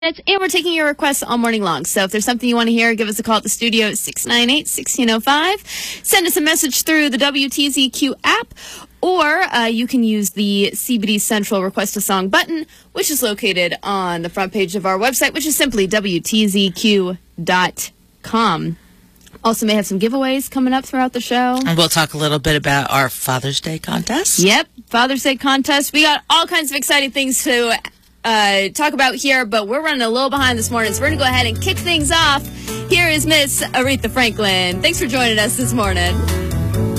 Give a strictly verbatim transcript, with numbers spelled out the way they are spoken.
And we're taking your requests all morning long. So if there's something you want to hear, give us a call at the studio at six nine eight, one six zero five. Send us a message through the W T Z Q app, or uh, you can use the C B D Central Request a Song button, which is located on the front page of our website, which is simply W T Z Q dot com. Also may have some giveaways coming up throughout the show. And we'll talk a little bit about our Father's Day contest. Yep, Father's Day contest. We got all kinds of exciting things to uh, talk about here, but we're running a little behind this morning, so we're going to go ahead and kick things off. Here is Miss Aretha Franklin. Thanks for joining us this morning.